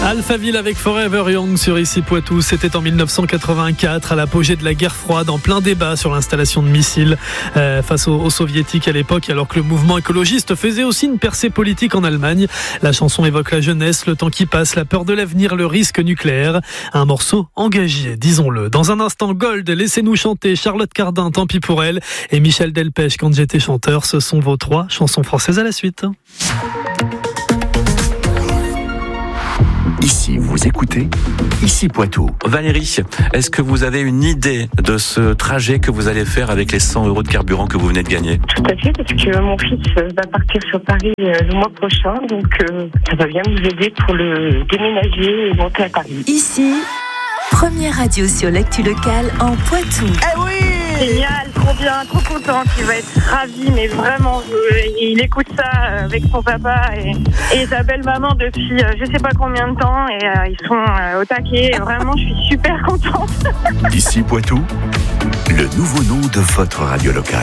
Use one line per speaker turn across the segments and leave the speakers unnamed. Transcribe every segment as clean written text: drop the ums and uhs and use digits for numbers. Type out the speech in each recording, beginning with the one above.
Alphaville avec Forever Young sur Ici Poitou. C'était en 1984, à l'apogée de la guerre froide, en plein débat sur l'installation de missiles face aux soviétiques à l'époque, alors que le mouvement écologiste faisait aussi une percée politique en Allemagne. La chanson évoque la jeunesse, le temps qui passe, la peur de l'avenir, le risque nucléaire. Un morceau engagé, disons-le. Dans un instant, Gold, laissez-nous chanter, Charlotte Cardin, Tant pis pour elle, et Michel Delpech, Quand j'étais chanteur. Ce sont vos 3 chansons françaises à la suite.
Ici, vous écoutez Ici Poitou.
Valérie, est-ce que vous avez une idée de ce trajet que vous allez faire avec les 100 € de carburant que vous venez de gagner?
Tout à fait, parce que mon fils va partir sur Paris le mois prochain, donc ça va bien nous aider pour le déménager et monter à Paris.
Ici, première radio sur l'actu locale en Poitou.
Eh oui! Génial, trop bien, trop content, il va être ravi, mais vraiment, il écoute ça avec son papa et sa belle maman depuis je sais pas combien de temps, et ils sont au taquet, et vraiment je suis super contente.
Ici Poitou, le nouveau nom de votre radio locale.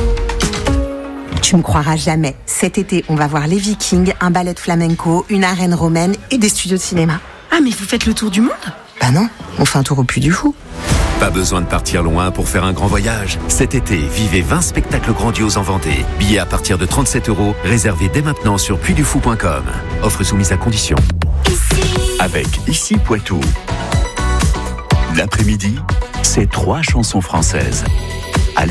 Tu me croiras jamais. Cet été, on va voir les Vikings, un ballet de flamenco, une arène romaine et des studios de cinéma.
Ah, mais vous faites le tour du monde?
Bah non, on fait un tour au Puy du Fou.
Pas besoin de partir loin pour faire un grand voyage. Cet été, vivez 20 spectacles grandioses en Vendée. Billets à partir de 37 €, réservés dès maintenant sur puydufou.com. Offre soumise à condition. Avec Ici Poitou. L'après-midi, c'est 3 chansons françaises.